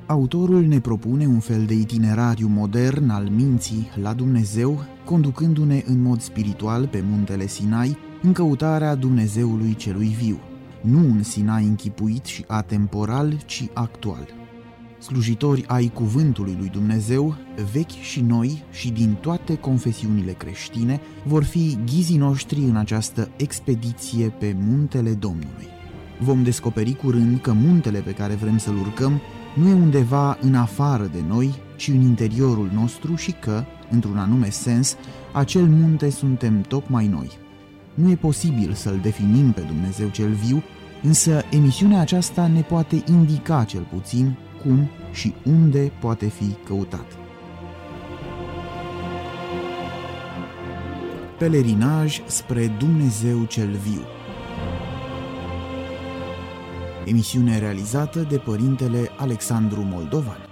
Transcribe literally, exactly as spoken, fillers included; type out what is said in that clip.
Autorul ne propune un fel de itinerariu modern al minții la Dumnezeu, conducându-ne în mod spiritual pe muntele Sinai, în căutarea Dumnezeului celui viu. Nu un Sinai închipuit și atemporal, ci actual. Slujitori ai cuvântului lui Dumnezeu, vechi și noi și din toate confesiunile creștine, vor fi ghizii noștri în această expediție pe muntele Domnului. Vom descoperi curând că muntele pe care vrem să-l urcăm nu e undeva în afară de noi, ci în interiorul nostru și că, într-un anume sens, acel munte suntem tocmai noi. Nu e posibil să-l definim pe Dumnezeu cel viu, însă emisiunea aceasta ne poate indica cel puțin cum și unde poate fi căutat. Pelerinaj spre Dumnezeu cel viu. Emisiune realizată de părintele Alexandru Moldovan.